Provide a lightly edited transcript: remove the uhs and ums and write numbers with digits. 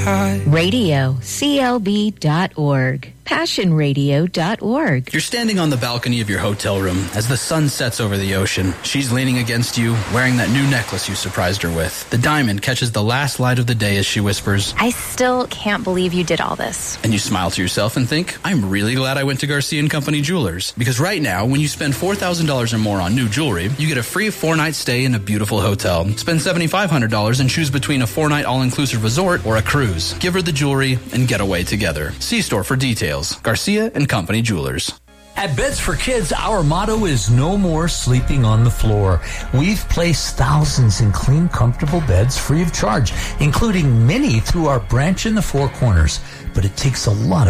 high. Radio, CLB.org. PassionRadio.org. You're standing on the balcony of your hotel room as the sun sets over the ocean. She's leaning against you, wearing that new necklace you surprised her with. The diamond catches the last light of the day as she whispers, I still can't believe you did all this. And you smile to yourself and think, I'm really glad I went to Garcia & Company Jewelers. Because right now, when you spend $4,000 or more on new jewelry, you get a free 4-night stay in a beautiful hotel. Spend $7,500 and choose between a 4-night all-inclusive resort or a cruise. Give her the jewelry and get away together. See store for details. Garcia & Company Jewelers. At Beds for Kids, our motto is no more sleeping on the floor. We've placed thousands in clean, comfortable beds free of charge, including many through our branch in the Four Corners. But it takes a lot of